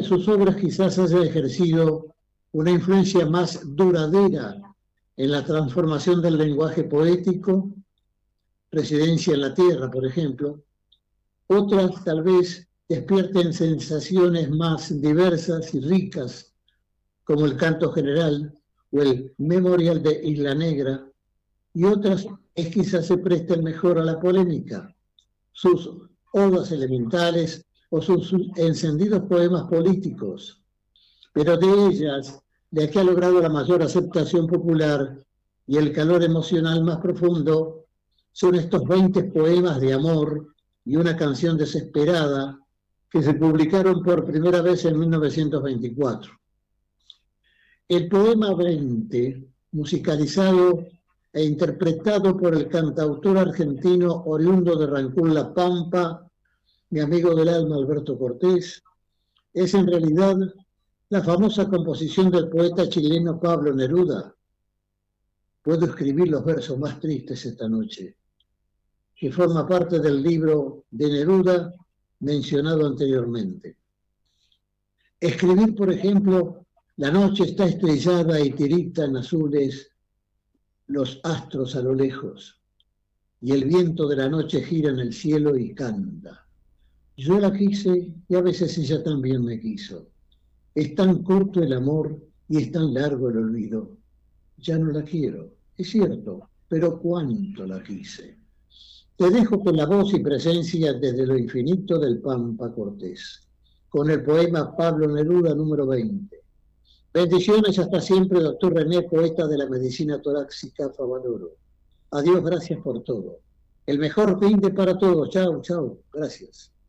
sus obras quizás haya ejercido una influencia más duradera en la transformación del lenguaje poético, Residencia en la Tierra, por ejemplo. Otras tal vez despierten sensaciones más diversas y ricas, como el Canto General o el Memorial de Isla Negra, y otras es quizás se presten mejor a la polémica, sus odas elementales o sus encendidos poemas políticos. Pero de ellas, de que ha logrado la mayor aceptación popular y el calor emocional más profundo, son estos 20 poemas de amor y una canción desesperada que se publicaron por primera vez en 1924. El poema 20, musicalizado e interpretado por el cantautor argentino oriundo de Rancún, La Pampa, mi amigo del alma Alberto Cortés, es en realidad la famosa composición del poeta chileno Pablo Neruda. Puedo escribir los versos más tristes esta noche, que forma parte del libro de Neruda mencionado anteriormente. Escribir, por ejemplo, la noche está estrellada y tiritan azules los astros a lo lejos, y el viento de la noche gira en el cielo y canta. Yo la quise y a veces ella también me quiso. Es tan corto el amor y es tan largo el olvido. Ya no la quiero, es cierto, pero cuánto la quise. Te dejo con la voz y presencia desde lo infinito del Pampa Cortés, con el poema Pablo Neruda número 20. Bendiciones hasta siempre, doctor René, poeta de la medicina torácica Favaloro. Adiós, gracias por todo. El mejor fin de para todos. Chao, chao. Gracias.